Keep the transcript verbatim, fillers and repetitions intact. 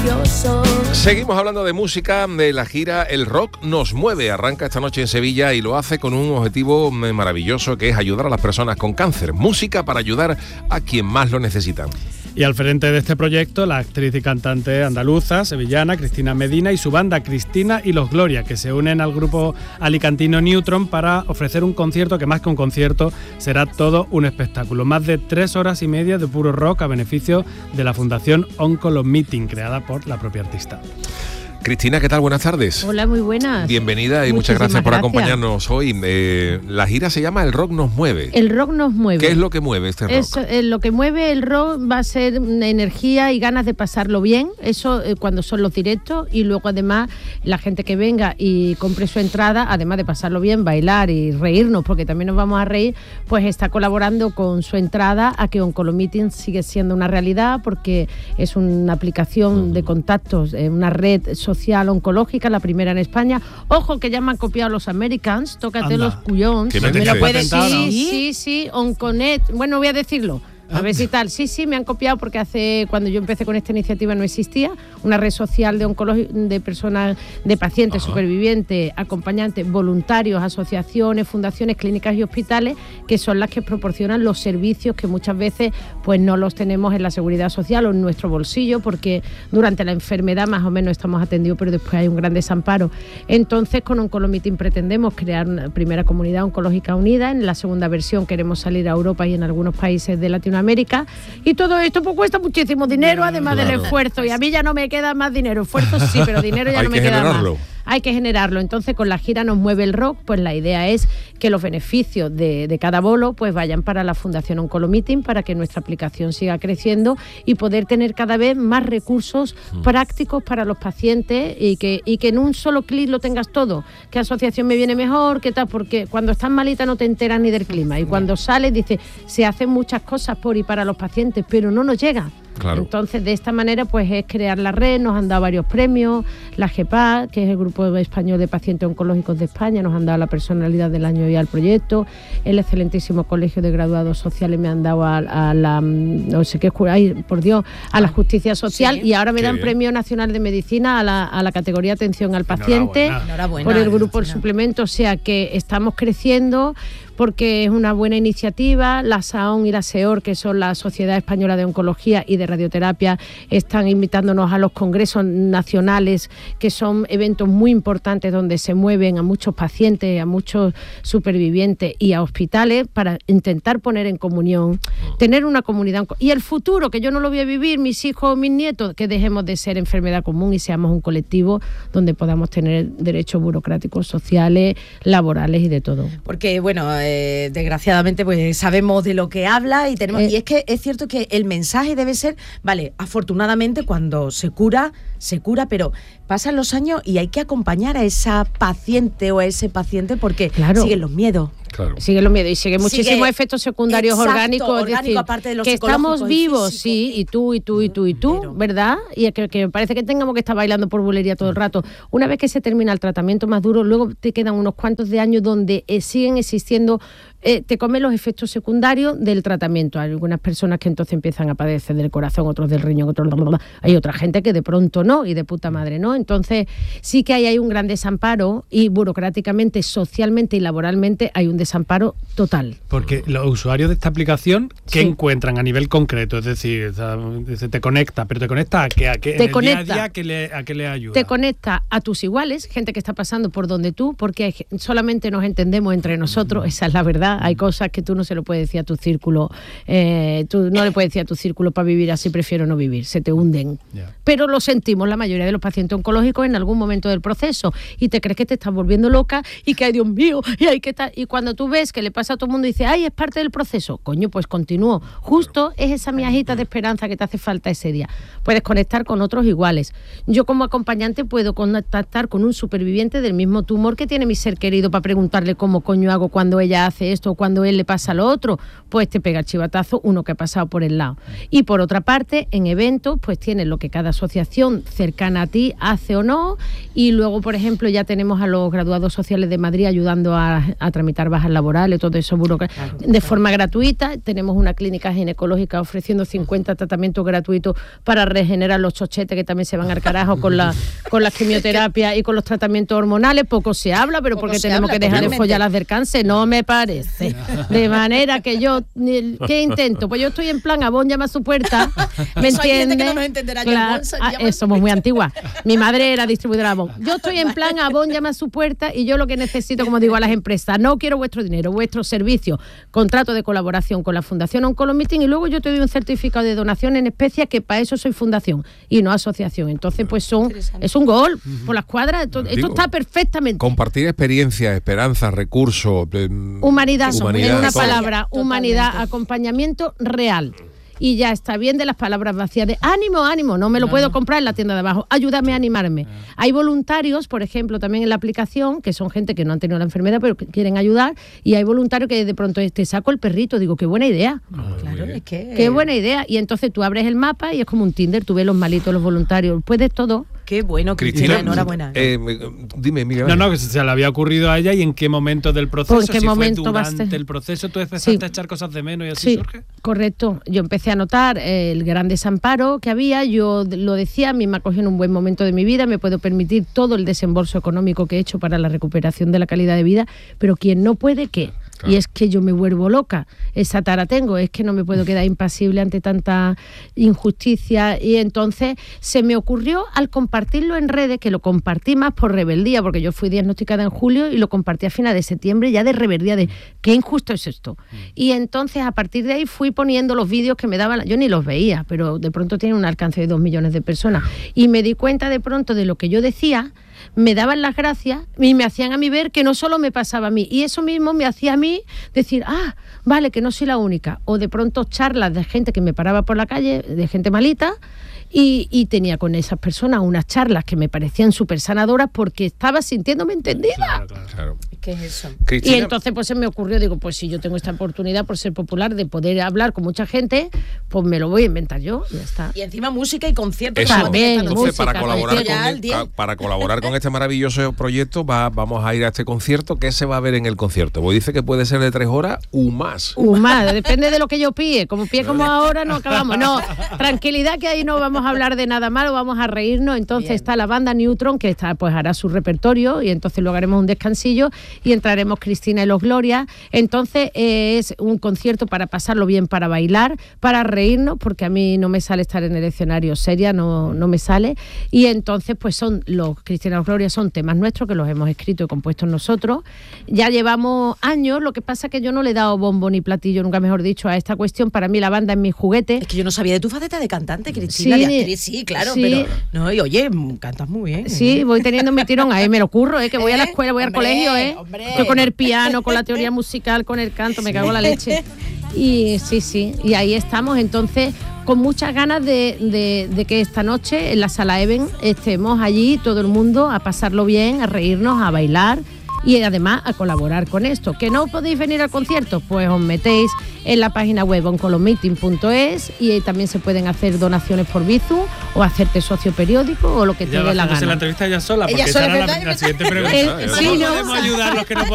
maravilloso. Seguimos hablando de música, de la gira El Rock Nos Mueve. Arranca esta noche en Sevilla y lo hace con un objetivo maravilloso, que es ayudar a las personas con cáncer. Música para ayudar a quien más lo necesitan. Y al frente de este proyecto, la actriz y cantante andaluza, sevillana, Cristina Medina, y su banda Cristina y los Gloria, que se unen al grupo alicantino Neutron para ofrecer un concierto que, más que un concierto, será todo un espectáculo. Más de tres horas y media de puro rock a beneficio de la Fundación Oncolo Meeting, creada por la propia artista. Cristina, ¿qué tal? Buenas tardes. Hola, muy buenas. Bienvenida y Muchísimas muchas gracias por gracias. acompañarnos hoy. Eh, la gira se llama El Rock Nos Mueve. El rock nos mueve. ¿Qué es lo que mueve este rock? Eso, eh, lo que mueve el rock va a ser energía y ganas de pasarlo bien, eso eh, cuando son los directos, y luego además la gente que venga y compre su entrada, además de pasarlo bien, bailar y reírnos, porque también nos vamos a reír, pues está colaborando con su entrada a que Oncolo Meeting sigue siendo una realidad, porque es una aplicación de contactos, eh, una red social oncológica, la primera en España. Ojo, que ya me han copiado los Americans, tócate Anda. los cuyons. ¿Qué me Me dices? lo puedes Patentado. sí, sí, sí, Onconet. Bueno, voy a decirlo. A ver si tal. Sí, sí, me han copiado porque hace cuando yo empecé con esta iniciativa no existía una red social de oncología, de personas, de pacientes, Ajá. supervivientes, acompañantes, voluntarios, asociaciones, fundaciones, clínicas y hospitales, que son las que proporcionan los servicios que muchas veces pues no los tenemos en la seguridad social o en nuestro bolsillo, porque durante la enfermedad más o menos estamos atendidos, pero después hay un gran desamparo. Entonces, con Oncolo Meeting pretendemos crear una primera comunidad oncológica unida. En la segunda versión queremos salir a Europa y en algunos países de Latinoamérica. Y todo esto pues cuesta muchísimo dinero, además Claro. del esfuerzo, y a mí ya no me queda más dinero. Esfuerzo sí, pero dinero ya Hay no me que queda generarlo. más. Hay que generarlo. Entonces, con la gira Nos Mueve el Rock, pues la idea es que los beneficios de, de cada bolo pues vayan para la Fundación Oncolo Meeting, para que nuestra aplicación siga creciendo y poder tener cada vez más recursos mm. prácticos para los pacientes, y que, y que en un solo clic lo tengas todo. ¿Qué asociación me viene mejor? ¿Qué tal? Porque cuando estás malita no te enteras ni del clima, y cuando sales dices, se hacen muchas cosas por y para los pacientes, pero no nos llega. Claro. Entonces, de esta manera, pues es crear la red. Nos han dado varios premios. La G P A, que es el Grupo Español de Pacientes Oncológicos de España, nos han dado la personalidad del año y al proyecto. El excelentísimo Colegio de Graduados Sociales me han dado a, a la, no sé qué, ay, por Dios, a la Justicia Social. Sí. Y ahora me Qué dan bien. Premio Nacional de Medicina a la, a la categoría Atención al Paciente. Enhorabuena. Enhorabuena, Por el grupo El Cristina. Suplemento. O sea que estamos creciendo, porque es una buena iniciativa. La S A O N y la S E O R, que son la Sociedad Española de Oncología y de Radioterapia, están invitándonos a los congresos nacionales, que son eventos muy importantes donde se mueven a muchos pacientes, a muchos supervivientes y a hospitales, para intentar poner en comunión, tener una comunidad. Y el futuro, que yo no lo voy a vivir, mis hijos o mis nietos, que dejemos de ser enfermedad común y seamos un colectivo donde podamos tener derechos burocráticos, sociales, laborales y de todo. Porque, bueno, eh, desgraciadamente pues sabemos de lo que habla y tenemos Eh, y es que es cierto que el mensaje debe ser, vale, afortunadamente cuando se cura, se cura, pero pasan los años y hay que acompañar a esa paciente o a ese paciente, porque Claro. siguen los miedos. Claro. Sigue los miedos y sigue muchísimos Sigue- efectos secundarios Exacto, orgánicos, es orgánico, decir, aparte de los que estamos psicológicos y vivos, físicos. sí, y tú, y tú, y tú, y tú, Pero- ¿verdad? Y que, que parece que tengamos que estar bailando por bulería todo el rato. Una vez que se termina el tratamiento más duro, luego te quedan unos cuantos de años donde eh, siguen existiendo, eh, te comen los efectos secundarios del tratamiento. Hay algunas personas que entonces empiezan a padecer del corazón, otros del riñón, otros... Hay otra gente que de pronto no, y de puta madre no. Entonces sí que ahí hay un gran desamparo, y burocráticamente, socialmente y laboralmente hay un desamparo total. Porque los usuarios de esta aplicación, ¿qué Sí. encuentran a nivel concreto? Es decir, o sea, dice, te conecta, pero ¿te conecta a qué? ¿A qué? Te en el conecta. día a día, ¿a qué le, a qué le ayuda? Te conecta a tus iguales, gente que está pasando por donde tú, porque hay, solamente nos entendemos entre nosotros, esa es la verdad. Hay cosas que tú no se lo puedes decir a tu círculo, eh, tú no le puedes decir a tu círculo, para vivir así prefiero no vivir, se te hunden. Ya. Pero lo sentimos la mayoría de los pacientes oncológicos en algún momento del proceso, y te crees que te estás volviendo loca y que, ay Dios mío, y hay que ta-". Y cuando tú ves que le pasa a todo el mundo y dices, ay, es parte del proceso, coño, pues continúo. Justo es esa miajita de esperanza que te hace falta ese día. Puedes conectar con otros iguales. Yo como acompañante puedo contactar con un superviviente del mismo tumor que tiene mi ser querido, para preguntarle cómo coño hago cuando ella hace esto. esto, cuando él le pasa lo otro, pues te pega el chivatazo uno que ha pasado por el lado. Y por otra parte, en eventos, pues tienes lo que cada asociación cercana a ti hace o no, y luego, por ejemplo, ya tenemos a los graduados sociales de Madrid ayudando a, a tramitar bajas laborales, todo eso burocrático, claro, de claro. forma gratuita. Tenemos una clínica ginecológica ofreciendo cincuenta tratamientos gratuitos para regenerar los chochetes que también se van al carajo con la con las quimioterapias y con los tratamientos hormonales. Poco se habla, pero Poco porque tenemos habla, que dejar de follar las del cáncer, no me parece. De manera que yo, ¿qué intento? Pues yo estoy en plan, Avon llama a su puerta, ¿me entiendes? Que no nos entenderá claro, ya, ah, eh, somos muy antiguas. Mi madre era distribuidora Avon. Yo estoy en plan, Avon llama a su puerta y yo lo que necesito, como digo a las empresas, no quiero vuestro dinero, vuestro servicio, contrato de colaboración con la Fundación Oncolomeeting y luego yo te doy un certificado de donación en especie, que para eso soy fundación y no asociación. Entonces, pues son es un gol uh-huh. por las cuadras. Esto, esto está perfectamente. Compartir experiencias, esperanza, recursos, eh, humanidad, humanidad, en una palabra, totalmente. Humanidad, acompañamiento real. Y ya está bien de las palabras vacías de ánimo, ánimo, no me lo no, puedo comprar en la tienda de abajo, ayúdame a animarme. No. Hay voluntarios, por ejemplo, también en la aplicación, que son gente que no han tenido la enfermedad pero que quieren ayudar, y hay voluntarios que de pronto te saco el perrito, digo, qué buena idea. Oh, claro, es que... Qué buena idea. Y entonces tú abres el mapa y es como un Tinder, tú ves los malitos, los voluntarios, puedes todo. Qué bueno, Cristina, Cristina enhorabuena. Eh, dime, Miguel. No, no, que se le había ocurrido a ella y en qué momento del proceso. ¿En qué si momento fue durante el proceso tú empezaste sí. a echar cosas de menos y así sí, surge. Correcto. Yo empecé a notar eh, el gran desamparo que había. Yo lo decía, a mí me acogió en un buen momento de mi vida, me puedo permitir todo el desembolso económico que he hecho para la recuperación de la calidad de vida, pero quien no puede, ¿qué? Claro. Y es que yo me vuelvo loca, esa tara tengo, es que no me puedo quedar impasible ante tanta injusticia. Y entonces se me ocurrió al compartirlo en redes, que lo compartí más por rebeldía, porque yo fui diagnosticada en julio y lo compartí a finales de septiembre ya de rebeldía, de qué injusto es esto. Mm. Y entonces a partir de ahí fui poniendo los vídeos que me daban, yo ni los veía, pero de pronto tienen un alcance de dos millones de personas. Y me di cuenta de pronto de lo que yo decía, me daban las gracias y me hacían a mí ver que no solo me pasaba a mí, y eso mismo me hacía a mí decir, ah, vale, que no soy la única. O de pronto charlas de gente que me paraba por la calle, de gente malita, y, y tenía con esas personas unas charlas que me parecían súper sanadoras porque estaba sintiéndome entendida. Claro, claro, claro. ¿Qué es eso? Cristina. Y entonces pues se me ocurrió, digo, pues si yo tengo esta oportunidad por ser popular de poder hablar con mucha gente, pues me lo voy a inventar yo y ya está. Y encima música y conciertos. Eso. También, entonces música, para colaborar, concierto. con, para colaborar con este maravilloso proyecto va, vamos a ir a este concierto. ¿Qué se va a ver en el concierto? Pues dice que puede ser de tres horas u más. U más, depende de lo que yo pille. Como pille como ahora no acabamos. No, tranquilidad, que ahí no vamos a hablar de nada malo, vamos a reírnos. Entonces Bien. Está la banda Neutron, que está, pues hará su repertorio, y entonces luego haremos un descansillo y entraremos Cristina y los Gloria. Entonces eh, es un concierto para pasarlo bien, para bailar, para reírnos, porque a mí no me sale estar en el escenario seria, no, no me sale. Y entonces pues son los Cristina y los Gloria, son temas nuestros que los hemos escrito y compuesto nosotros. Ya llevamos años, lo que pasa es que yo no le he dado bombo ni platillo, nunca mejor dicho, a esta cuestión. Para mí la banda es mi juguete. Es que yo no sabía de tu faceta de cantante, Cristina, sí, de actriz, sí, claro, sí. pero no, y oye, cantas muy bien. Sí, voy teniendo mi tirón, ahí me lo curro, ¿eh? Que voy ¿Eh? a la escuela, voy hombre, al colegio, ¿eh? Hombre. Estoy con el piano, con la teoría musical, con el canto, me cago en la leche. Y sí, sí, y ahí estamos, entonces, con muchas ganas de, de, de que esta noche en la Sala Even estemos allí, todo el mundo, a pasarlo bien, a reírnos, a bailar y además a colaborar con esto. ¿Que no podéis venir al concierto? Pues os metéis en la página web oncolomeeting punto es y también se pueden hacer donaciones por Bizum o hacerte socio periódico o lo que te dé la gana. La entrevista ella sola, porque ella sola, esa era la, la siguiente pregunta. El, ¿Cómo sí, podemos no. ayudar los que no podemos?